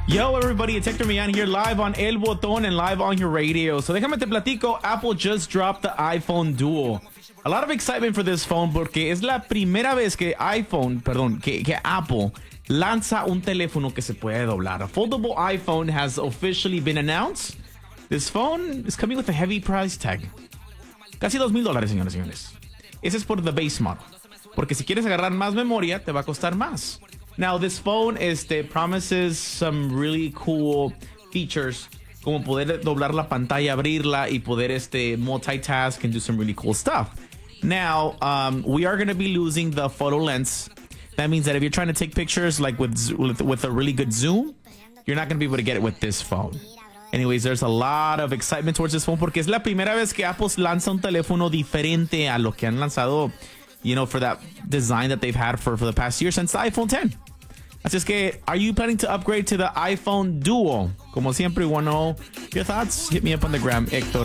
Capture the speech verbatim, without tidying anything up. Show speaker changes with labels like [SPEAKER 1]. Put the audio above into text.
[SPEAKER 1] Yo, everybody, it's Hector Millán here, live on El Botón and live on your radio. So déjame te platico, Apple just dropped the iPhone Duo. A lot of excitement for this phone porque es la primera vez que iPhone, perdón, que, que Apple lanza un teléfono que se puede doblar. A foldable iPhone has officially been announced. This phone is coming with a heavy price tag. Casi dos mil dólares, señores y señores. Ese es por the base model. Porque si quieres agarrar más memoria, te va a costar más. Now, this phone este, promises some really cool features, como poder doblar la pantalla, abrirla, y poder este, multitask and do some really cool stuff. Now, um, we are going to be losing the photo lens. That means that if you're trying to take pictures like with, with, with a really good zoom, you're not going to be able to get it with this phone. Anyways, there's a lot of excitement towards this phone porque es la primera vez que Apple lanza un teléfono diferente a lo que han lanzado, you know, for that design that they've had for, for the past year since the iPhone ten. Así es que, are you planning to upgrade to the iPhone Duo? Como siempre, want to know your thoughts? Hit me up on the gram, Hector